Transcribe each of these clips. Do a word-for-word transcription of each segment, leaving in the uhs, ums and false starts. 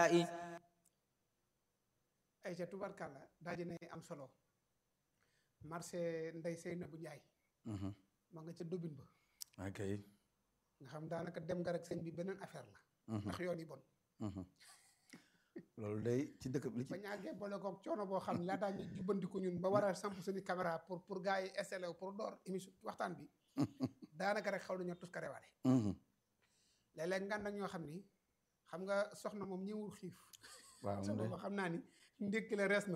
ay ca tubarkàlla daa ji nay am solo marché Ndey Seynabou Njaay ma nga ca dobin ba ok nga xam daanaka dem nga rek sëñ bi beneen affaire la ndax yoon yi bon loolu day ci dëkk li ci ba ñaagee boole koog coono boo xam ne laa daa ñu jubbandiku ñun ba war a samp suñu caméra pour pour gars yi installé wu pour door émission waxtaan bi daanaka rek xaw nañoo tuskarewaale léeg-léeg ngan nag ñoo xam ni xam nga soxna moom ñëwul xiif waaw soxna ba xam naa ni ndékki la rees na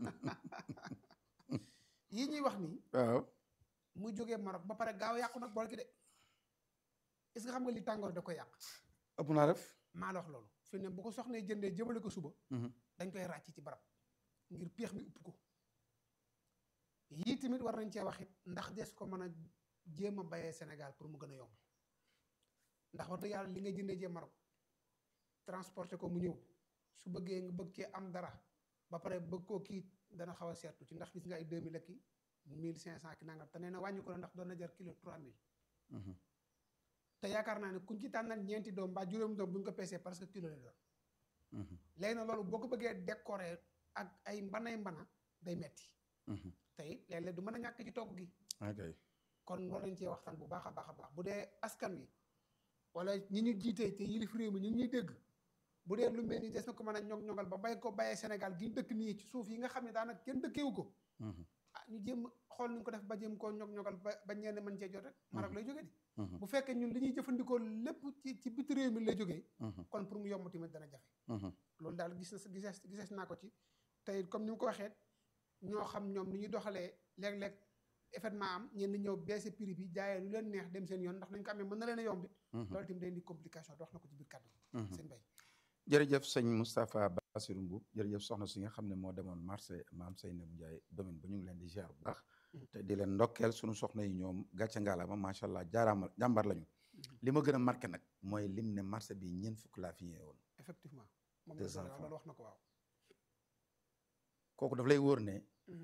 yii ñuy wax nii waaw muy jógee Maroc ba pare gaaw yàqu nag bool ki de est-ce que xam nga li tàngoor da koy yàq ëpp naa def maa la wax loolu fi ne bu ko soxnee jëndee jëmale ko suba dañ koy ràcc ci barab ngir péex mi upp ko yii tamit war nañ cee wax it ndax des ko mën a jéem a bayee Sénégal pour mu gën a yomb ndax wax dëgg yàlla li nga jëndee jee Maroc transporté ko mu ñëw su bëggee nga bëgg cee am dara ba pare bëgg koo kii dana xaw a seetlu ci ndax gis nga ay deux mille ak ki mille cinq cent ki nangam te nee na wàññi ko la ndax doon na jar kilo trois mille te yaakaar naa ne kuñ ci tànnal ñeenti doom mbaa juróomi doom bu ñu ko peesee parce que kilo lay doon léegi nag loolu boo ko bëggee décorer ak ay mbanay mbana day metti te it léeg-léeg du mën a ñàkk ci togg gi kon war nañ cee waxtaan bu baax a baax a baax bu dee askan wi wala ñi ñu jiitee te yilif réew mi ñu ñuy dégg bu dee lu mel ni des na ko mën a ñog ñogal ba bay ko bayee Sénégal gi dëkk nii ci suuf yi nga xam ne daanaka kenn dëkkeewu ko ah ñu jéem xool nuñ ko def ba jéem koo ñog ñogal ba ba ñenn mën cee jot rek Maroc lay jógee di bu fekkee ñun li ñuy jëfandikoo lépp ci ci biti réew mi lay jógee kon pour mu yomb tamit dana jafe loolu daal gis na gisees gisees naa ko ci tey comme ni mu ko waxee ñoo xam ñoom ni ñuy doxalee léeg-léeg événement am ñenn ñëw baissé prix bi jaayee lu leen neex dem seen yoon ndax nañ ko amee mën na leen a yombit loolu tamit day indi complication te wax na ko ci biir kàddu seen bay jërëjëf sëñ Moustapha Bassirou Mboup jërëjëf soxna si nga xam ne moo demoon marché maam Seynabou Ndiaye domaine ba ñu ngi leen di ziar bu baax te di leen ndokkeel suñu soxna yi ñoom gàcce ngaalaama macha allah jaaraama jàmbar lañu li ma gën a marqué nag mooy lim ne marché bi ñeent fukk laa fi ñëwee woon effectivement moom loolu wax na ko waaw kooku daf lay wóor ne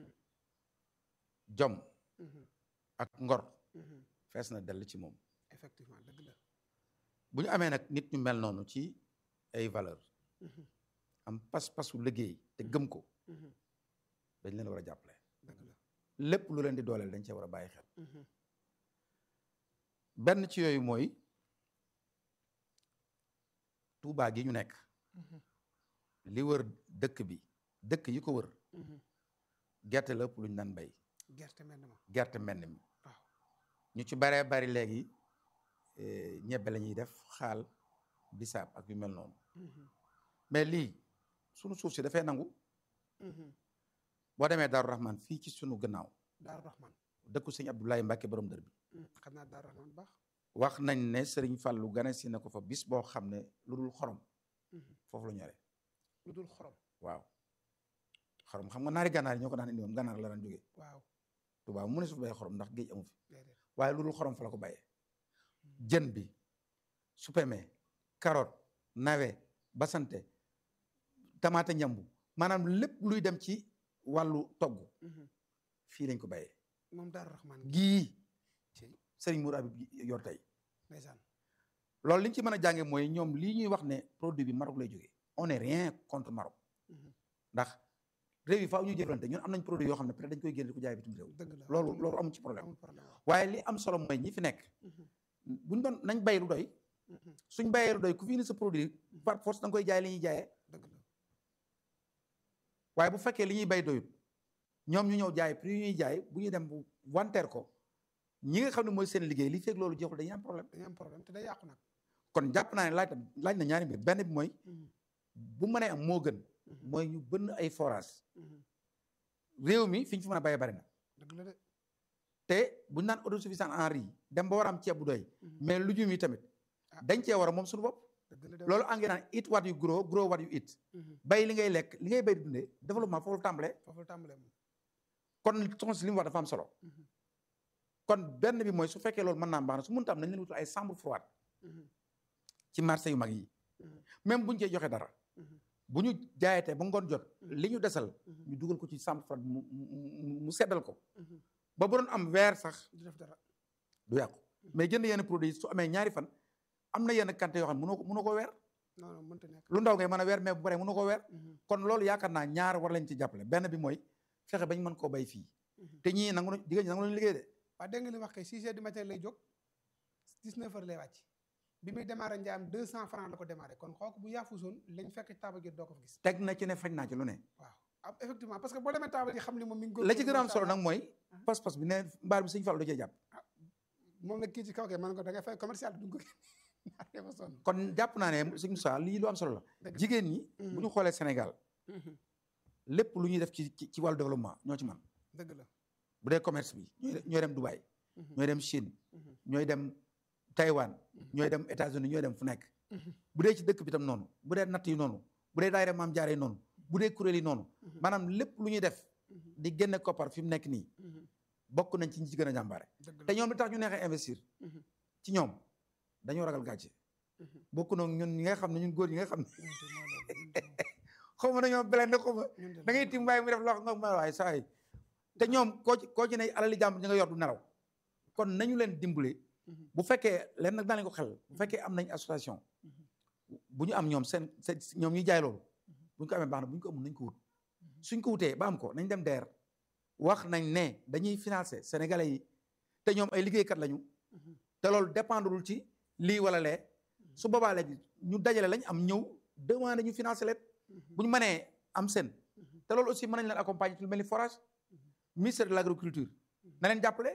jom ak ngor fees na dell ci moom effectivement dëgg la bu ñu amee nag nit ñu mel noonu ci ay valeur am pas-pasu liggéey te gëm ko dañ leen war a jàppale lépp lu leen di dooleel dañ cee war a bàyyi xel benn ci yooyu mooy Tuubaa gi ñu nekk li wër dëkk bi dëkk yi ko wër gerte la ëpp lu ñu daan bay gerte mel ma gerte mel mi waaw ñu ci baree bari léegi ñebbe la ñuy def xaal bisaab ak yu mel noonu mais lii sunu suuf si dafay nangu boo demee Daaru Rahman fii ci sunu gannaaw Daaru Rahman dëkku sëñ Abdoulaye Mbacke borom dër bi xam naa Daaru Rahman baax wax nañ ne Sëriñ Fàllu gane si na ko fa bis boo xam ne lu dul xorom foofu la ñore lu dul xorom waaw xorom xam nga naari gànnaar yi ñoo ko daan indi moom gànnaar la daan jógee waaw Tuubaa mu ne su fa bayee xorom ndax géej amu fi waaye lu dul xorom fa la ko bayee jën bi supeme carotte nawe basante tamaate ñambu maanaam lépp luy dem ci wàllu togg fii lañ ko bayee moom Daaru Rahman gii Sëriñ Mour Abib yor tey ndeysaan loolu li ñu ci mën a jànge mooy ñoom lii ñuy wax ne produit bi Maroc lay jógee on est rien contre Maroc ndax réew yi faaw ñuy jëflante ñun am nañ produit yoo xam ne peut-être dañ koy génne di ko jaay bitim réew loolu loolu amul ci problème waaye li am solo mooy ñi fi nekk buñ doon nañ bay lu doy suñ bayee lu doy ku fi indi sa produit par force da nga koy jaay li ñuy jaayee waaye bu fekkee li ñuy bay doyut ñoom ñu ñëw jaay prix yu ñuy jaay bu ñuy dem bu wanteer ko ñi nga xam ne mooy seen liggéey li fekk loolu jeexul dañuy am problème dañuy am problème te day yàqu nag kon jàpp naa ne laaj laaj na ñaari mbir benn bi mooy bu mënee am moo gën mooy ñu bënn ay forage réew mi fi ñu fi mën a bayee bari na dëgg la de te buñu naan autosuffisant en riz dem ba war a am ceeb bu doy mais lujum yi tamit dañ cee war a moom suñu bopp loolu engrais naan eat what you grow grow what you eat bay li ngay lekk li ngay bay di dundee développement foofu la tàmbalee foofu la tàmbalee moom kon soxna si li mu wax dafa am solo kon benn bi mooy su fekkee loolu mën naa baax na su mënta am nañ leen wutal ay chambre froide ci marché yu mag yi même buñ cee joxe dara bu ñu jaayatee ba ngoon jot li ñu desal ñu dugal ko ci chambre froide mu mu seddal ko ba bu doon am weer sax du def dara du yàqu mais jënd yenn produit su amee ñaari fan am na yenn quantité yoo xam ne mënoo ko mënoo ko weer non non mënta nekk. lu ndaw ngay mën a weer mais bu paree mënu ko weer kon loolu yaakaar naa ñaar war lañ ci jàppale benn bi mooy fexe bañ mën koo bay fii te ñii nangu na jigéen ñi nangu nañu liggéey de waaw dégg nga li wax kay six heures du matin lay jóg dix-neuf heures lay wàcc bi muy démarré njaam deux cent francs la ko démarré kon xooku bu yaafusoon lañ fekk taabal ji doo ko fa gis teg na ci ne faj naa ci lu ne waaw effectivement parce que boo demee taabal ji xam li moom mi ngi la ci gën a am solo nag mooy pas-pas bi ne mbaar bi sëñ Fall da cee jàpp moom nag kii ci kaw kay mën ko da ngay fay commercial bi duñ ko kon jàpp naa ne sëñ Moussa lii lu am solo la jigéen ñi bu ñu xoolee Sénégal lépp lu ñuy def ci ci wàllu développement ñoo ci man dëgg la bu dee commerce bi ñooy dem Dubaï ñooy dem Chine ñooy dem Taïwan ñooy dem États-Unis ñooy dem fu nekk bu dee ci dëkk bi tam noonu bu dee natt yi noonu bu dee daayira maam jaare yi noonu bu dee kuréel yi noonu maanaam lépp lu ñuy def di génne koppar fi mu nekk nii bokk nañ ci ñi ci gën a jàmbaare te ñoom li tax ñu neexee investir ci ñoom dañoo ragal gàcce bokk na ñun ñi nga xam ne ñun góor ñi nga xam ne xaw ma dañoo beleen ne xaw ma da ngay tim waaye mu def loo nga ma waaye saa yi te ñoom koo ci koo ci ne alali jàmbur ñi nga yor du nelaw kon nañu leen dimbale bu fekkee leen nag daa leen ko xel bu fekkee am nañ association bu ñu am ñoom seen seen ñoom ñuy jaay loolu bu ñu ko amee baax na bu ñu ko amul nañ ko wut suñ ko wutee ba am ko nañ dem deer wax nañ ne dañuy financer sénégalais yi te ñoom ay liggéeykat lañu te loolu dépendrul ci lii wala lee su boobaa léegi ñu dajale lañ am ñëw demandé ñu financer leen bu ñu mënee am seen te loolu aussi mën nañ leen accompagner ci lu mel ni forage ministère de l' agriculture na leen jàppale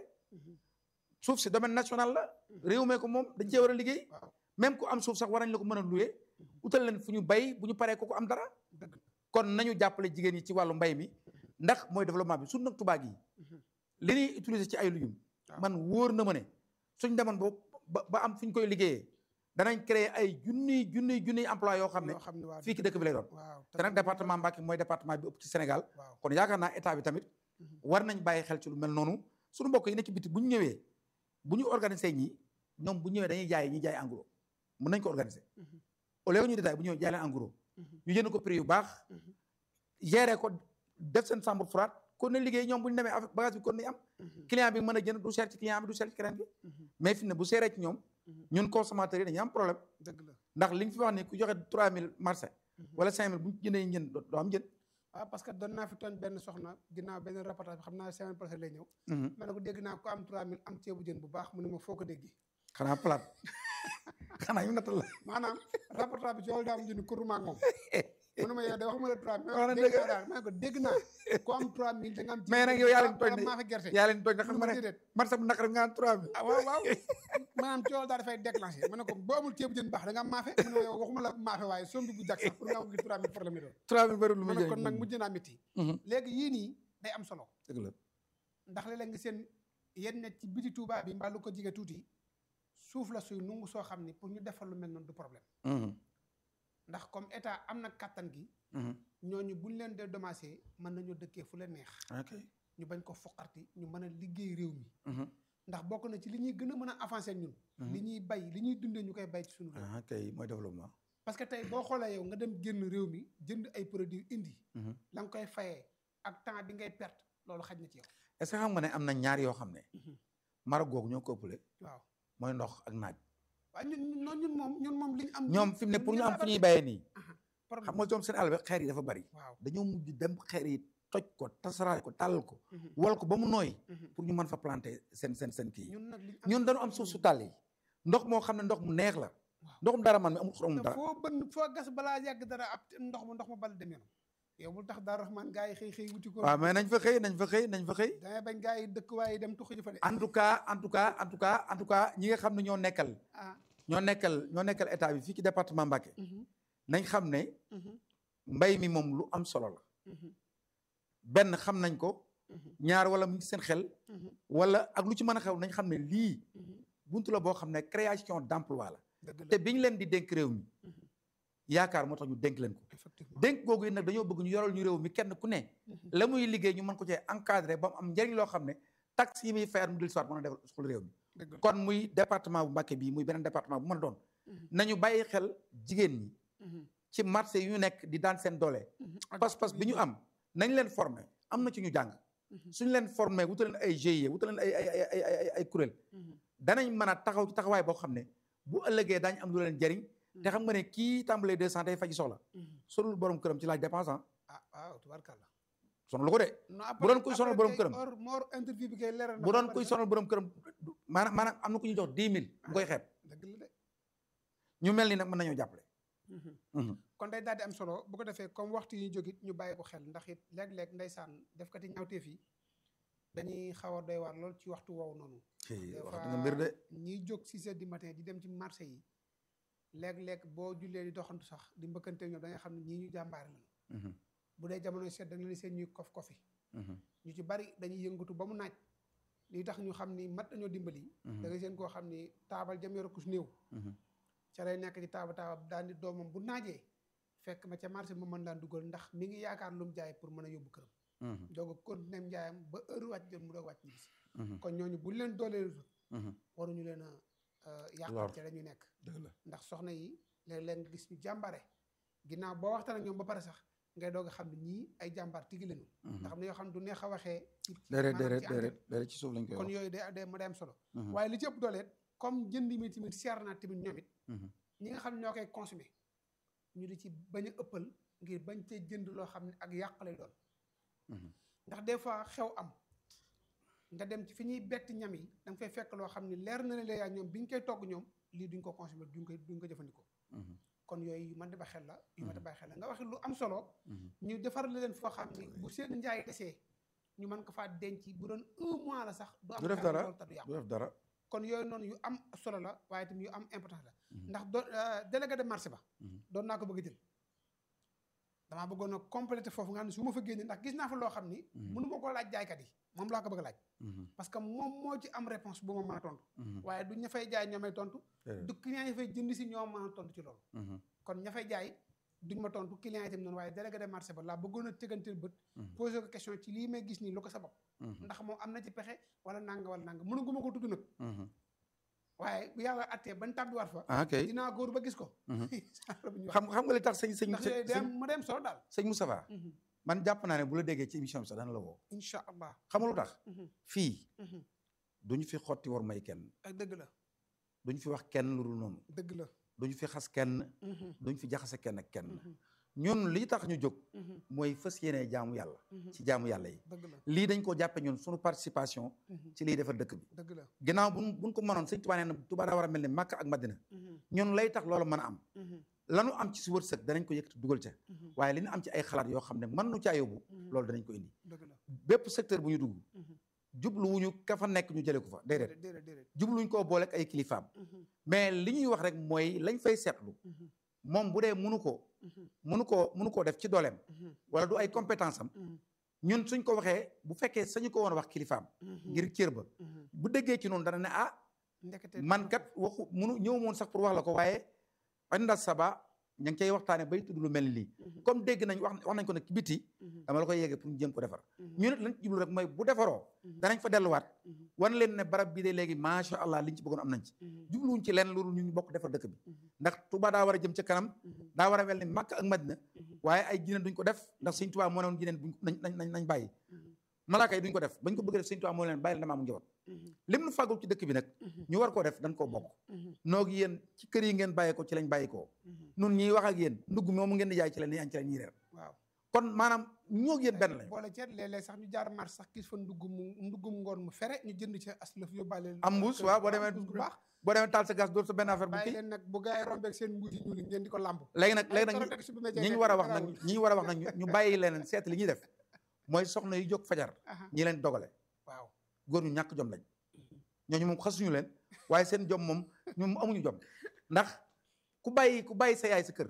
suuf si domaine national la réew mee ko moom dañ cee war a liggéey même ku am suuf sax war nañ la ko mën a louer utal leen fu ñu bay bu ñu paree ko ko am dara kon nañu jàppale jigéen ñi ci wàllu mbay mi ndax mooy développement bi suñ nag tubaab yi li ñuy utiliser ci ay lujum man wóor na ma ne suñ demoon ba ba am fu ñu koy liggéeyee danañ créer ay junniy junniy junniy emploi yoo xam ne fii ci dëkk bi lay doon te nag département Mbacké mooy département bi ëpp ci Sénégal kon yaakaar naa état bi tamit war nañ bàyyi xel ci lu mel noonu suñu mbokk yi nekk ci biti bu ñu ñëwee bu ñu organiser ñi ñoom bu ñëwee dañuy jaay ñi jaay en gros mën nañ ko organiser au lieu ñu détail bu ñëwee jaay leen en gros ñu jënd ko prix yu baax gérer ko def seen chambre froide kon ne liggéey ñoom bu ñu demee bagage bi kon ni am client bi mën a jënd du cher ci client bi du cher ci keneen bi mais fi ne bu seeree ci ñoom ñun consommateurs yi dañuy am problème ndax li nga fi wax ni ku joxe trois mille marché wala cinq mille bu ñu jëndee njën doo am jën waaw parce que doon naa fi tooñ benn soxna ginnaaw benn reportage bi xam naa semaine prochaine lay ñëw ma ne ko dégg naa ko am trois mille am ceebu jën bu baax mu ne ma foo ko déggee xanaa plat xanaa yu nattal la maanaam reportage bi ci wàllu daam jënd kuruma ak moom mu ne ma yow de waxuma la trois mille dégg daal ma ne ko dégg naa ko am trois mille da nga am mais nag yow yaa leen tooñ maa fi gerte yaa leen tooñ na xam ma ne man sax bu naqar bi nga am trois mille waaw waaw maanaam ci wàllu daal dafay déclenché ma ne ko boo amul ceebu jën baax da nga am maafe mu ne ma yow waxuma la maafe waaye sombi bu jag sax pour nga am trois mille problème yi doon trois mille bëri lu ma ne kon nag mujj naa métti léegi yii nii day am solo dëgg la ndax léeg-léeg nga seen yenn ci biti Touba bi mbaa lu ko jige tuuti suuf la suy nungu soo xam ni pour ñu defal lu mel noonu du problème ndax comme état am na kattan gi ñooñu buñ leen dee dommagé mën nañoo dëkkee fu leen neex ñu bañ ko foqarti ñu mën a liggéey réew mi ndax bokk na ci li ñuy gën a mën a avancé ñun li ñuy bay li ñuy dundee ñu koy bay ci suñu réew kay mooy développement parce que tey boo xoolee yow nga dem génn réew mi jënd ay produits indi la nga koy fayee ak temps bi ngay perte loolu xaj na ci yow est-ce que xam nga ne am na ñaar yoo xam ne Maroc googu ñoo ko ëppale waaw mooy ndox ak naaj waaw ñun ñun moom ñun moom li ñu am ñoom fi mu ne pour ñu am fu ñuy bayee nii xam nga ñoom seen àll bi xeer yi dafa bari dañoo mujj dem xeer yi toj ko tasaraay ko tàllal ko wal ko ba mu nooy pour ñu mën fa planter seen seen seen kii ñun dañu am suuf su tàll yi ndox moo xam ne ndox mu neex la ndoxum dara man mi amul xorom dara foo bën foo gas balaa yàgg dara ab ndox ma ndox ma bal dem yoon yow bul tax Daaru Rahman gaa yi xëy xëy wuti ko waaw mais nañ fa xëy nañ fa xëy nañ fa xëy dangay bañ gaa yi dëkk waaye dem tuxu ji fa de en tout cas en tout cas en tout cas en tout cas ñi nga xam ne ñoo nekkal ñoo nekkal ñoo nekkal état bi fii ci département Mbacké nañ xam ne mbay mi moom lu am solo la benn xam nañ ko ñaar wala mu ngi seen xel wala ak lu ci mën a xew nañ xam ne lii buntu la boo xam ne création d'emploi la te biñ leen di dénk réew mi yaakaar moo tax ñu dénk leen ko dénk googu yi nag dañoo bëgg ñu yoral ñu réew mi kenn ku ne la muy liggéey ñu mën ko cee encadré ba mu am njëriñ loo xam ne taxe yi muy fayal mu dil soit mën a def suqal réew mi kon muy département bu Mbacké bii muy beneen département bu mën a doon nañu bàyyi xel jigéen ñi ci marché yu ñu nekk di daan seen doole pas-pas bi ñu am nañ leen formé am na ci ñu jàng suñu leen formé wutal leen ay G I E wutal leen ay ay ay ay ay kuréel danañ mën a taxaw ci taxawaay boo xam ne bu ëllëgee daañu am lu leen jëriñ te xam nga ne kii tàmbalee deux cent day faji soxla solul borom këram ci laaj dépense ah ah waaw tubaarkàlla sonal lu ko de bu doon koy sonal borom këram moor interview bi kay leeral bu doon koy sonal borom këram maanaam maanaam am na ku ñuy jox dix mille bu koy xeeb dëgg la de ñu mel ni nag mën nañoo jàppale kon day daal di am solo bu ko defee comme waxtu yi ñu jógit ñu bàyyi ko xel ndax it léeg-léeg ndeysaan def kati ñaawteef yi dañuy xaw a doy waar lool ci waxtu woowu noonu wax nga mbir de ñiy jóg six heures du matin di dem ci marché yi léeg-léeg boo jullee di doxantu sax di mbëkkante ñoom da nga xam ne ñii ñu jàmbaare lañu bu dee jamonoy seet da nga leen seen ñuy kof kofi ñu ci bari dañuy yëngatu ba mu naaj li tax ñu xam ni mat dañoo dimbali da nga seen koo xam ni taabal jam yoro kus néew ca lay nekk ci taaba taaba daan di doomam bu naajee fekk ma ca marché bi ma mën daan dugal ndax mi ngi yaakaar lu mu jaay pour mën a yóbbu këram donc a continuer njaayam ba heure wàcc jot mu doog wàcc ñibbi si kon ñooñu buñ leen doolee waruñu leen a yàqal ci la ñu nekk ndax soxna yi léeg-léeg nga gis ñu jàmbare ginnaaw boo waxtaan ak ñoom ba pare sax ngay doog a xam ne ñii ay jàmbaar tigi lañu ndax am na yoo xam ne du neex a waxee ci déedéet déedéet déedéet déedéet ci suuf lañ koy kon yooyu day day ma day am solo waaye li ci ëpp dooleet comme jënd mi tamit seer naa tamit ñoom it ñi nga xam ne ñoo koy consommer ñu di ci bañ a ëppal ngir bañ cee jënd loo xam ne ak yàq lay doon ndax des fois xew am nga dem ci fi ñuy bett ñam yi da nga fay fekk loo xam ne leer na ne la yaa ñoom bi ñu koy togg ñoom lii duñ ko consommer duñ ko duñ ko jëfandikoo kon yooyu yu man di ba xel la yu man di bàyyi xel la nga wax lu am solo ñu defar leen foo xam ne bu seen njaay desee ñu mën ko faa denc bu doon un mois la sax du am def dara loolu te du yàqu du def dara kon yooyu noonu yu am solo la waaye tamit yu am importance la ndax do délégué de marché ba doon naa ko bëgg a jël damaa bëggoon a complété foofu nga xam ne su ma fa génne ndax gis naa fa loo xam ni mënu ma koo laaj jaaykat yi moom laa ko bëgg a laaj parce que moom moo ci am réponse bu ma mën a tontu waaye du ña fay jaay ñoo may tontu du client yi fay jënd si ñoo mën a tontu ci loolu kon ña fay jaay duñ ma tontu client yi tamit noonu waaye délégué de marché ba laa bëggoon a teganteel bët posé ko question ci lii may gis nii lu ko sabab ndax moom am na ci pexe wala nanga wala nanga mënu gu ma ko tudd nag waaye bu yàlla attee bañ tàbbiwaat fa ah ok dinaa góor ba gis ko xam xam nga li tax sëñ sëñ ndax yooyu day am ma dem solo daal sëñ Moustapha man jàpp naa ne bu la déggee ci émission bi sax dana la woo incha allah xam nga lu tax fii duñu fi xotti war may kenn ak dëgg la duñu fi wax kenn lu dul noonu dëgg la duñu fi xas kenn duñu fi jaxase kenn ak kenn ñun li tax ñu jóg mooy fas yéene jaamu yàlla ci jaamu yàlla yi dëgg la lii dañ ko jàppe ñun suñu participation ci liy defar dëkk bi dëgg la ginnaaw buñ buñ ko mënoon sëñ Tuubaa nee na Tuubaa daa war a mel ne Makka ak Madina ñun lay tax loolu mën a am lanu am ci si wërsëg danañ ko yëkkati dugal ca waaye li ñu am ci ay xalaat yoo xam ne mën nu caa yóbbu loolu danañ ko indi bépp secteur bu ñu dugg jubluwuñu ka fa nekk ñu jëlee ko fa déedéet jubluwuñ koo boole ak ay kilifaam mais li ñuy wax rek mooy lañ fay seetlu moom bu dee mënu ko mënu koo mënu koo def ci dooleem wala du ay compétence am ñun suñ ko waxee bu fekkee sañu ko woon a wax kilifaam ngir cër ba bu déggee ci noonu dana ne ah man kat waxu mënu ñëw moon sax pour wax la ko waaye anda saba ña ngi cay waxtaane bay tudd lu mel ni lii comme dégg nañ wax wax nañ ko nag ci biti dama la koy yeggee pour ñu jéem ko defar ñu nit lañ ci jublu rek mooy bu defaroo danañ fa delluwaat wan leen ne barab bi de léegi macha allah liñ ci bëggoon am nañ ci jubluwuñ ci leen loolu ñu bokk defar dëkk bi ndax Touba daa war a jëm ca kanam daa war a mel ni Makka ak Madina waaye ay jineen duñ ko def ndax Sëñ Touba moo ne woon jineen buñ nañ nañ nañ bàyyi malaaka yi duñ ko def bañ ko bëgg def Sëñ Touba moo leen bàyyi leen dama am njaboot lim nu fàggul ci dëkk bi nag ñu war koo def dañ koo bokk noog yéen ci kër yi ngeen bàyyi ko ci lañ bàyyi koo nun ñiy wax ak yéen ndugg moomu ngeen di jaay ci leen ni añ ci leen ñuy reer waaw kon maanaam ñoog yéen benn lañ boole ceet léeg-léeg sax ñu jaar marché sax gis fa ndugg mu ndugum ngoon mu fere ñu jënd ci as lëf yóbbaale am mbuus waaw boo demee bu baax boo demee taal sa gaz door sa benn affaire bu bàyyi kii leen nag bu gars yi rombeeg seen mbuus yi ñuul ngeen di ko làmb léegi nag léegi nag ñi ñu war a wax nag ñi ñu war a wax nag ñu bàyyi leen seet li ñuy def mooy soxna yu jóg fajar ñi leen dogale waaw góor ñu ñàkk jom lañ ñooñu moom xasuñu leen waaye seen jom moom ñoom amuñu jom ndax ku bàyyi ku bàyyi sa yaay sa kër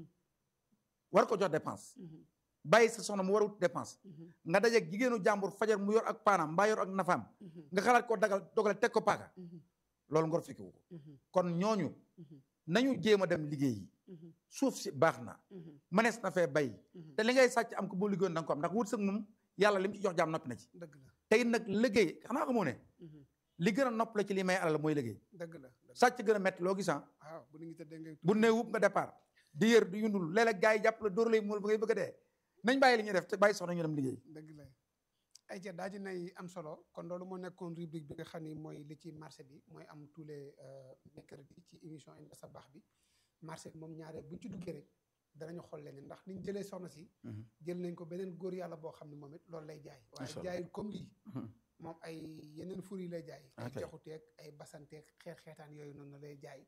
war ko jox dépense bàyyi sa soxna mu war a wut dépense nga dajeeg jigéenu jàmbur fajar mu yor ak paanaam mbaa yor ak nafaam nga xalaat ko dagal dogale teg ko paaka loolu ngor fekkiwu ko kon ñooñu nañu jéem a dem liggéey yi suuf si baax na mënees na fee bay te li ngay sàcc am ko boo liggéeyoon da nga ko am ndax wut sëg moom yàlla li mu ci jox jaam noppi na ci tey nag liggéey xanaa xamoo ne li gën a nopp la ci li may alal mooy liggéey dëgg la sàcc gën a métti loo gisan bu ne wupp nga départ di yër di yundul léeg-léeg gars yi jàpp la dóor lay mool ba ngay bëgg a dee nañ bàyyi li ñuy def te bàyyi soxna ñu dem liggéey dëgg la ay ca daa ji nay am solo kon loolu moo nekkoon rubrique bi nga xam ni mooy li ci marché bi mooy am tous les mercredis ci émission Inde sa baax bi marché bi moom ñaare buñ ci duggee rek danañu xool leneen ndax niñ jëlee soxna si jël nañ ko beneen góor yàlla boo xam ne moom it loolu lay jaay waaye jaayul comme lii moom ay yeneen fur yi lay jaay ay jaxuteeg ay basanteeg xeet xeetaan yooyu noonu lay jaay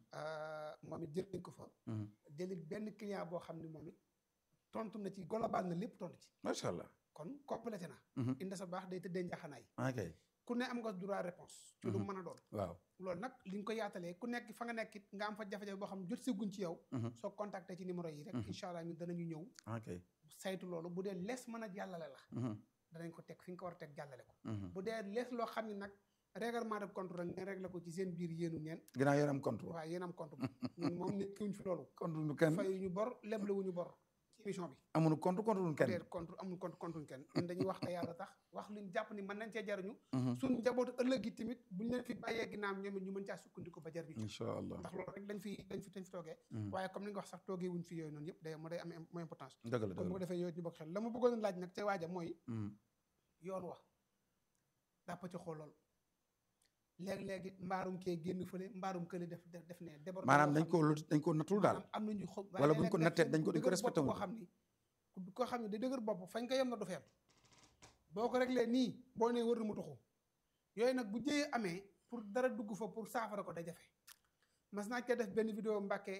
moom it jël nañ ko fa jëlit benn client boo xam ne moom it tontu na ci global na lépp tontu ci macha allah kon complété na Inda sa baax day tëddee njaxanaay ok ku ne am nga droit réponse ci lu mën a doon waaw loolu nag li nga ko yaatalee ku nekk fa nga nekk it nga am fa jafe-jafe boo xam jot seguñ ci yow soo contacté ci numéro yi rek incha allah ñun danañu ñëw ok saytu loolu bu dee lees mën a jàllale la danañ ko teg fi nga ko war a teg jàllale ko bu dee lees loo xam ne nag règlement de compte rek ngeen réglé ko ci seen biir yéenu neen ginnaaw yéen am compte waaw yéen am compte ñun moom nit ki wuñ fi loolu compte nu kenn fayu ñu bor leble wuñu bor ci émission bi amuñu compte compte nu kenn compte amul compte compte nuñ kenn ñun dañuy wax te yàlla tax wax luñ jàpp ni mën nañ cee jariñu suñ njabootu ëllëg gi tamit buñ leen fi bàyyee ginnaaw ñoom ñu mën caa sukkandiku ba jariñu incha allah ndax loolu rek dañ fi dañ fi dañ fi toogee waaye comme ni nga wax sax toogee wuñ fi yooyu noonu yëpp day moo day am mooy importance dëgg la kon bu ko defee yooyu ñu bokk xel la ma bëggoon laaj nag ca waaja mooy yoon wax dàppa ci xool lool léeg-léegi mbaarum kee génn fële mbaarum kële def def ne débord maanaam dañ ko dañ ko nattul daal am nañu xob wala buñ ko nattee dañ ko dañ ko respecté koo xam ni koo xam ne da dëgër bopp fañ ko yem na du feem boo ko réglé nii boo nee wër na mu tuxu yooyu nag bu jëyee amee pour dara dugg fa pour saafara ko da jafe mas naa ca def benn vidéo Mbàkke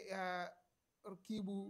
kii bu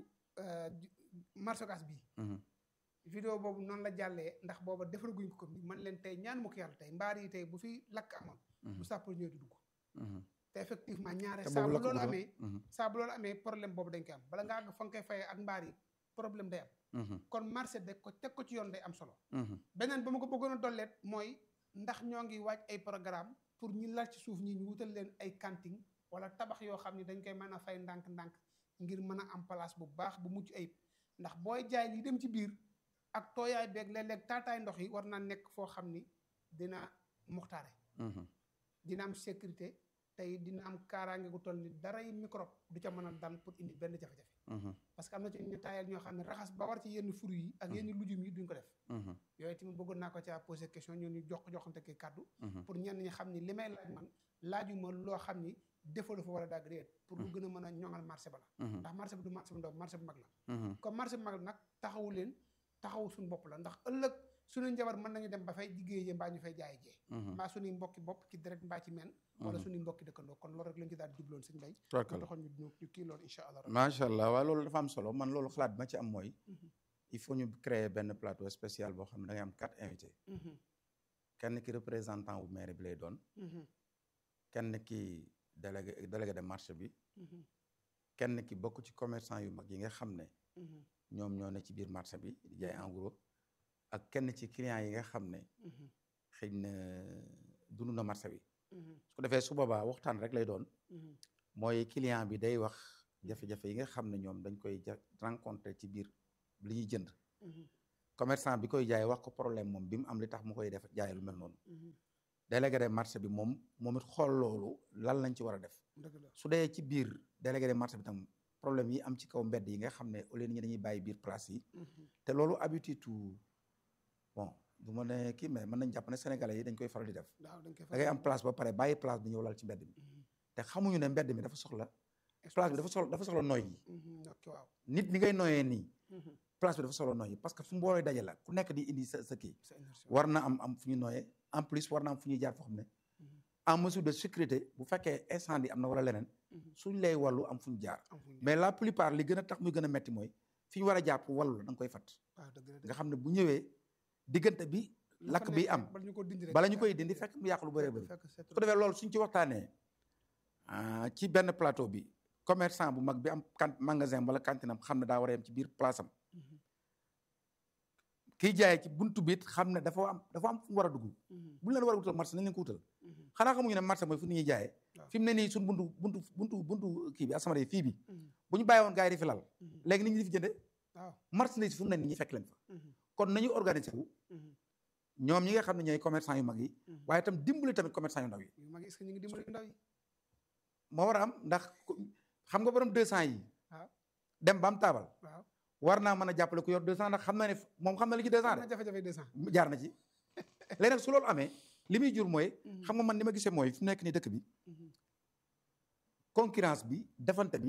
marsogas bi vidéo boobu noonu la jàllee ndax booba defaraguñ ko comme ni man leen tey ñaan mu ko yàlla tey mbaar yi tey bu fi lakk amoon bu sàppal ñëw di dugg te effectivement ñaare saa bu loolu amee saa bu loolu amee problème boobu dañ koy am bala nga àgg fa nga koy fayee ak mbaar yi problème day am kon marché de ko teg ko ci yoon day am solo beneen ba ma ko bëggoon a dolleet mooy ndax ñoo ngi waaj ay programme pour ñi lal ci suuf ñi ñu wutal leen ay cantine wala tabax yoo xam ne dañ koy mën a fay ndànk-ndànk ngir mën a am place bu baax bu mucc ayib ndax booy jaay li dem ci biir ak tooyaay beeg léeg-léeg taataay ndox yi war naa nekk foo xam ni dina muxtaare dina am sécurité tey dina am kaaraange gu toll ni daray microbe du ca mën a dal pour indi benn jafe-jafe parce que am na ci ñu taayal ñoo xam ne raxas ba war ci yenn fruits yi ak yenn lujum yi duñ ko def yooyu tamit bëggoon naa ko caa posé question ñoo ñu jox joxante ki kàddu pour ñenn ñi xam ni li may laaj man laajuma loo xam ni défaut la fa war a dagg réet pour lu gën a mën a ñoŋal marché ba la ndax marché bi du marché bu ndaw marché bu mag la comme marché bu mag la nag taxawu leen taxawu suñu bopp la ndax ëllëg suñu njabar mën nañu dem ba fay jigéen yi mbaa ñu fay jaay jee mbaa suñuy mbokki bopp ci direct mbaa ci men wala suñuy mbokki dëkkandoo kon loolu rek lañ ci daal jubloon sëñ Mbay taxoon ñu ñu kii loolu incha allah macha allah waaw loolu dafa am solo man loolu xalaat bi ma ci am mooy il faut ñu créer benn plateau spécial boo xam ne da ngay am quatre invités kenn ki représentant bu maire bi lay doon kenn ki délégué délégué de marché bi kenn ki bokk ci commerçant yu mag yi nga xam ne ñoom ñoo ne ci biir marché bi di jaay en gros ak kenn ci client yi nga xam ne xëy na dund na marché bi su ko defee su boobaa waxtaan rek lay doon mooy client bi day wax jafe-jafe yi nga xam ne ñoom dañ koy rencontré ci biir li ñuy jënd commerçant bi koy jaay wax ko problème moom bi mu am li tax mu koy def jaay lu mel noonu délégué de marché bi moom moom it xool loolu lan lañ ci war a def su dee ci biir délégué de marché bi tam problème yi am ci kaw mbedd yi nga xam ne au lieu nit ñi dañuy bàyyi biir place yi te loolu habitude bon du ma ne kii mais mën nañ jàpp ne sénégalais yi dañ koy faral di def da ngay am place ba pare bàyyi place bi ñëw lal ci mbedd mi te xamuñu ne mbedd mi dafa soxla place bi dafa soxla dafa soxla noy yi nit ñi ngay noyee nii place bi dafa soxla noy yi parce que fu mbooloo daje la ku nekk di indi sa sa kii war na am am fu ñu noyee en plus war na am fu ñuy jaar foo xam ne en mesure de sécurité bu fekkee incendie am na wala leneen suñ lay wàllu am fu ñu jaar mais la plupart li gën a tax muy gën a metti mooy fi ñu war a jaar pour wàllu la da nga koy fat nga xam ne bu ñëwee diggante bi lakk bi am bala ñu koy dindi fekk mu yàq lu bëree bëri su ko defee loolu suñ ci waxtaanee ci benn plateau bi commerçant bu mag bi am kan magasin wala cantine am xam ne daa war a yem ci biir place am kiy jaayee ci buntu bi it xam ne dafa am dafa am fu mu war a dugg bu ñu leen war a wutal marché nañ leen ko wutal xanaa xamuñu ne marché mooy fu ñuy jaayee fi mu ne nii suñ buntu buntu buntu buntu kii bi asamare fii bi bu ñu bàyyi woon gars yi di fi lal léegi nit ñi di fi jënde marché na si fu mu ne nii ñi fekk leen fa kon nañu organiser wu ñoom ñi nga xam ne ñooy commerçant yu mag yi waaye itam dimbali tamit commerçant yu ndaw yi moo war a am ndax xam nga borom deux cent yi dem ba am taabal war naa mën a jàppale ku yor deux cent ndax xam na ne moom xam na li ci deux cent de jaar na ci léegi nag su loolu amee li muy jur mooy xam nga man ni ma gisee mooy fi mu nekk nii dëkk bi concurrence bi defante bi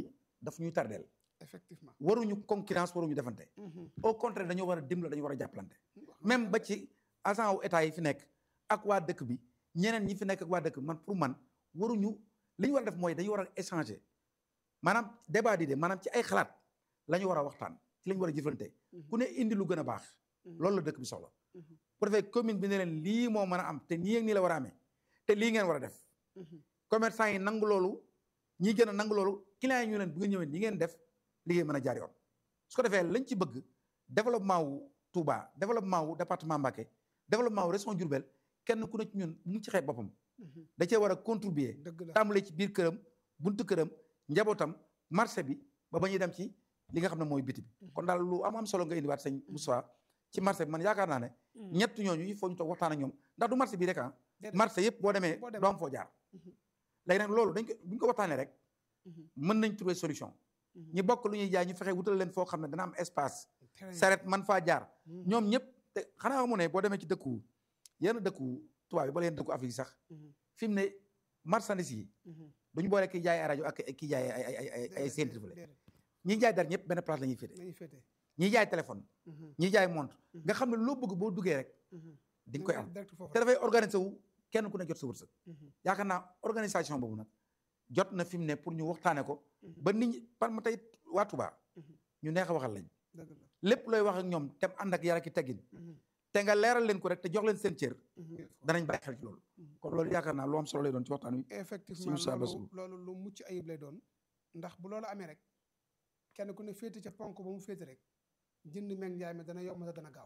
daf ñuy tardeel effectivement waruñu concurrence waruñu defante au contraire dañoo war a dimbali dañu war a jàppalante même ba ci agent wu état yi fi nekk ak waa dëkk bi ñeneen ñi fi nekk ak waa dëkk bi man pour man waruñu li ñu war a def mooy dañu war a échanger maanaam débat d'idées maanaam ci ay xalaat la ñu war a waxtaan ci la ñu war a jëflante ku ne indi lu gën a baax loolu la dëkk bi soxla pour defee commune bi ne leen lii moo mën a am te nii ak nii la war a amee te lii ngeen war a def commerçant yi nangu loolu ñi gën a nangu loolu clients yi ñu leen bu nga ñëwee ñi ngeen def liggéey mën a jaar yoon su ko defee lañ ci bëgg développement wu Touba développement wu département Mbacké développement wu région Diourbel kenn ku ne ci ñun mu ngi ci xeeb boppam da cee war a contribuer tàmbale ci biir këram buntu këram njabootam marché bi ba ba ñuy dem ci li nga xam ne mooy biti bi kon daal lu am am solo nga indiwaat sëñ Moussa ci marché bi man yaakaar naa ne ñett ñooñu il faut ñu toog waxtaan ak ñoom ndax du marché bi rek ah marché yëpp boo demee doo am foo jaar léegi nag loolu dañ ko bu ñu ko waxtaanee rek mën nañ trouver solution ñi bokk lu ñuy jaay ñu fexe wutal leen foo xam ne dana am espace saret man faa jaar ñoom ñëpp te xanaa mu ne boo demee ci dëkku yenn dëkku tubaab yi bala yenn dëkku Afrique sax fi mu ne marchandise yi duñu boole kiy jaay ay rajo ak kiy jaay ay ay ay ay centrifle ñi jaay dara ñëpp benn place la ñuy féete ñi jaay téléphone ñi jaay montre nga xam ne loo bëgg boo duggee rek di nga koy am te dafay organiser wu kenn ku ne jot sa wërsëg yaakaar naa organisation boobu nag jot na fi mu ne pour ñu waxtaane ko ba nit ñi par ma tey waa Touba ñu neex a waxal lañ lépp looy wax ak ñoom te ànd ak yar ak teggin te nga leeral leen ko rek te jox leen seen cër danañ bàyyi xel ci loolu kon loolu yaakaar naa lu am solo lay doon ci waxtaan wi effectivement loolu loolu lu mucc ayib lay doon ndax bu loolu amee rek kenn ku ne féete ca ponk ba mu féete rek jënd meeg njaay mi dana yomb te dana gaaw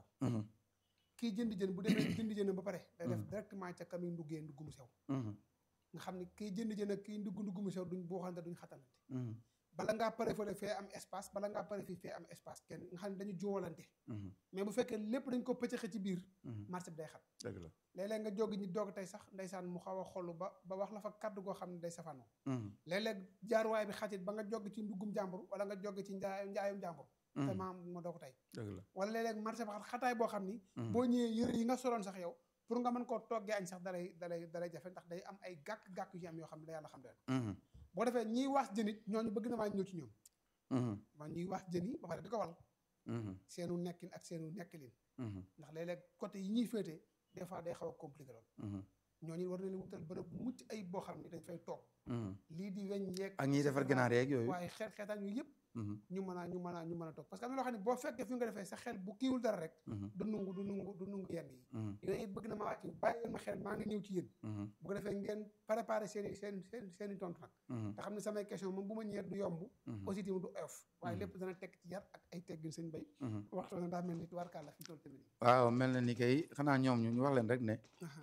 kii jënd jën bu demee jënd jën ba pare day def directement ca kami nduggee ndugg mu sew nga xam ne kii jënd jën ak kii ndugg ndugg mu sew duñ buuxante duñ xatalante bala ngaa pare fële fee am espace bala ngaa pare fii fee am espace kenn nga xam ne dañu juwalante mais bu fekkee lépp dañ ko pëccëxe ci biir marché bi day xat léeg-léeg nga jóg ñi doog tey sax ndeysaan mu xaw a xolu ba ba wax la fa kaddu goo xam ne day safaanoo léeg-léeg jaaruwaay bi xatit ba nga jóg ci nduggum jàmbur wala nga jóg ci njaay njaayum jàmbur te maam ma doog tey wala léeg-léeg marché ba xat xataay boo xam ni boo ñëwee yëre yi nga soloon sax yow pour nga mën koo toggee añ sax dalay dalay dalay jafe ndax day am ay gàkk-gàkk yu am yoo xam ne da yàlla xam ne boo defee ñiy waas jën it ñooñu bëgg na maa ñëw ci ñoom waa ñuy waas jën yi ba pare di ko wal seenu nekkin ak seenu nekkilin ndax léeg-léeg côté yi ñuy féete des fois day xaw a compliqué lool ñooñu war na leen wutal bërëb bu mucc ayib boo xam ne dañ fay toog lii di weñ yeeg ak ñiy defar ganaar yeeg yooyu waaye xeet xeetaan yooyu yëpp ñu mën a ñu mën a ñu mën a toog parce que am na loo xam ne boo fekkee fi nga defee sa xel bu kiiwul dara rek du nungu du nungu du nungu yenn yi yooyu it bëgg na ma wàcc bàyyi leen ma xel maa ngi ñëw ci yéen bu ko defee ngeen préparé seen i seen seen seen i tontu nag te xam ne samay question moom bu ma ñëwee du yomb aussi tamit du oyof waaye lépp dana tekk ci yar ak ay teggin sëñ bay waxtu na daa mel ni warkàlla fi toll tamit waaw mel na ni kay xanaa ñoom ñu ñu wax leen rek ne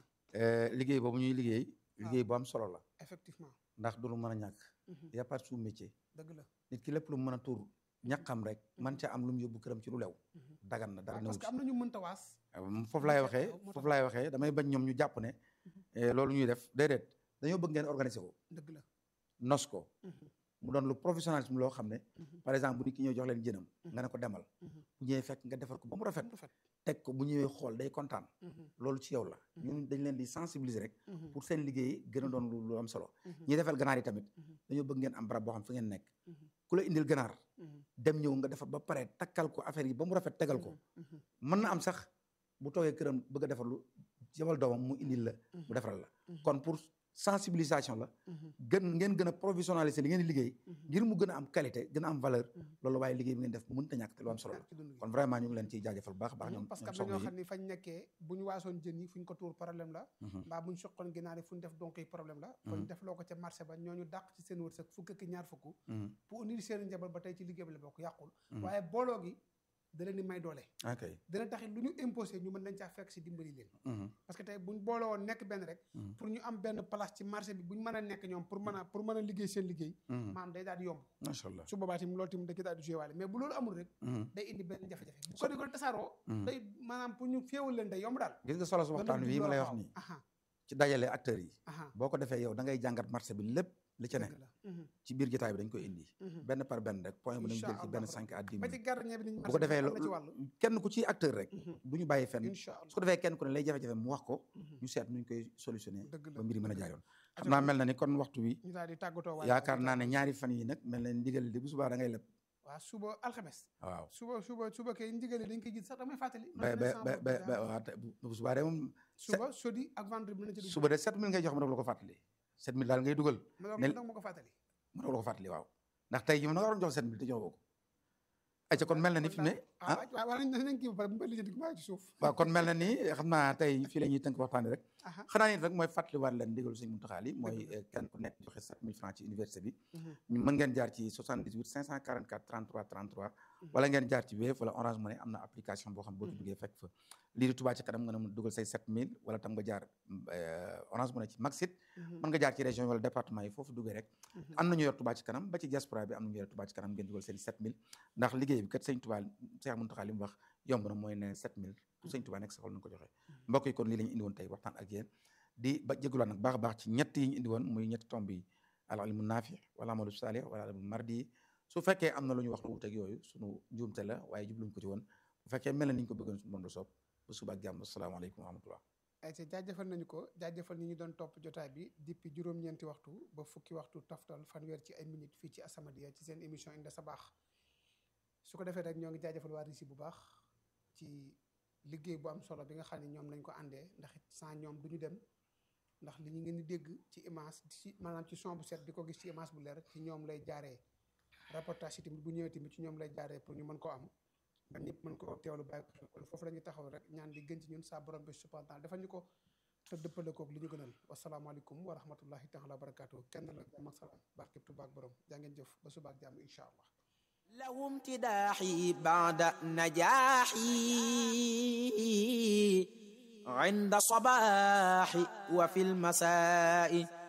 liggéey boobu ñuy liggéey liggéey bu am solo la effectivement ndax du lu mën a ñàkk y a pas de sous-métier dëgg la nit ki lépp lu mu mën a tuur ñàkkam rek man ca am lu mu yóbbu këram ci lu lew dagan na dara parce que am na ñu mënta waas foofu laay waxee foofu laay waxee damay bañ ñoom ñu jàpp ne loolu ñuy def déedéet dañoo bëgg ngeen organiser ko dëgg la nos ko mu doon lu professionnalisme loo xam ne par exemple bu nit ki ñëw jox leen jënam nga ne ko demal bu ñëwee fekk nga defar ko ba mu rafet teg ko bu ñëwee xool day kontaan loolu ci yow la ñun dañ leen di sensibiliser rek pour seen liggéey gën a doon lu am solo ñi defal ganaar yi tamit dañoo bëgg ngeen am barab boo xam fi ngeen nekk ku la indil ganaar dem ñëw nga defar ba pare takkal ko affaire yi ba mu rafet tegal ko mën na am sax bu toogee këram bëgg a defar lu jëmal doomam mu indil la mu defaral la kon pour sensibilisation la gën ngeen gën a professionnaliser li ngeen di liggéey ngir mu gën a am qualité gën a am valeur loolu waaye liggéey bi ngeen def mënut a ñàkk te lu am solo la kon vraiment ñu ngi leen ciy jaajëfal bu baax baax ñoom parce que am na ñoo xam ne fañ nekkee bu ñu waasoon jën yi fu ñu ko tuur problème la mbaa bu ñu soqoon ginaar yi fu ñu def donc yi problème la kon def loo ko ca marché ba ñooñu dàq ci seen wërsëg fukk ak ñaar fukk pour unir seen njaboot ba tey ci liggéey bi la bokk yàqul waaye booloo gi da leen di may doole dana taxit lu ñu imposé ñu mën nañ caa fekk si dimbali leen parce que tey buñ boole woon nekk benn rek pour ñu am benn place ci marché bi buñ mën a nekk ñoom pour mën a pour mën a liggéey seen liggéey maanaam day daal di yomb macha allah su boobaa tamit loolu tamit da ci daal di joué waale mais bu loolu amul rek day indi benn jafe-jafe bu ko di ko tasaaroo day maanaam pour ñu féewal leen day yomb daal gis nga solo su waxtaan wi ma lay wax nii ci dajale acteurs yi boo ko defee yow da ngay jàngat marché bi lépp li ci ne ci biir jotaay bi dañ koy indi benn par benn rek point bu nañ jël ci benn cinq à dix minutes bu ko defee kenn ku ci acteur rek du ñu bàyyi fenn su ko defee kenn ku ne lay jafe-jafe mu wax ko ñu seet nuñ koy solutionné ba mbir yi mën a jaar yoon xam naa mel na ni kon waxtu wi ñu daal di tàggatoo waaye yaakaar naa ne ñaari fan yi nag mel na ni ndigal di bu subaa da ngay leb waaw suba alxames waaw suba suba suba kay ndigal dañ koy gis sax damay fàttali ba ba ba ba waaw bu subaa de moom suba jeudi ak vendredi bi na ci suba de sept mille ngay jox ma daf la ko fàttali sept mille daal ngay dugal ne ma ko fàttali ma daf la ko fàttali waaw ndax tey ji ma nga waroon jox sept mille te joxoo ko ayca kon mel na ni fi mu ne ah waaw nañ kii ba pare bu ma lijjanti maa ci suuf waaw kon mel na ni xam naa tey fii la ñuy tënk waxtaan rek xanaa ni rek mooy fàttaliwaat leen ndigalu Sëñ Muntaxa li mooy kenn ku nekk joxe sept mille francs ci université bi mën ngeen jaar ci soixante-dix-huit cinq cent quarante-quatre trente-trois trente-trois wala ngeen jaar ci Wave wala Orange Money am na application boo xam boo ci duggee fekk fa lii di Touba Ca Kanam nga ne mën dugal say sept mille wala tam nga jaar Orange Money ci Maxit mën nga jaar ci région wala département yi foofu duggee rek am nañu yor Touba Ca Kanam ba ci diaspora bi am nañu yor Touba Ca Kanam ngeen dugal seen sept mille ndax liggéey bi kat Sëñ Touba Cheikh Muntaxa li mu wax yomb na mooy ne sept mille pour Sëñ Touba nekk sa xol nañu ko joxe mbokk yi kon lii la ñu indi woon tey waxtaan ak yéen di ba jégaluwaat nag baax a baax ci ñett yi ñu indi woon muy ñetti tomb yi al ilmu naafi wala amalu saalih wala ilmu mardi su fekkee am na lu ñu wax lu wuuteeg yooyu sunu njuumte la waaye jubluñ ko ci woon bu fekkee mel na ni ñu ko bëggoon suñu moom la soob ba suba ak jàmm asalaamaaleykum wa rahmatullah ay ci jaajëfal nañu ko jaajëfal ñi ñu doon topp jotaay bi depuis juróom-ñeenti waxtu ba fukki waxtu taftal fanweer ci ay minutes fii ci As-Samadiyya ci seen émission Inda Sabaax su ko defee rek ñoo ngi jaajëfal waa Risi bu baax ci liggéey bu am solo bi nga xam ne ñoom lañ ko àndee ndax it sans ñoom du ñu dem ndax li ñu ngeen di dégg ci image ci maanaam ci son bu set di ko gis ci image bu leer ci ñoom lay jaaree reportage yi tamit bu ñëwee tamit ci ñoom lay jaaree pour ñu mën koo am ba ñëpp mën ko teewlu bàyyi ko kon foofu la ñuy taxaw rek ñaan di gën ci ñun saa borom bi subhanahu wa taala defal ñu ko te dëppale koog li ñu gënal wasalaamaaleykum wa rahmatullahi taala wa barakaatu kenn la jàmm ak salaam barke Tuubaa ak borom jaa ngeen jëf ba suba ak jàmm incha allah له امتداحي بعد نجاحي عند صباحي وفي المساء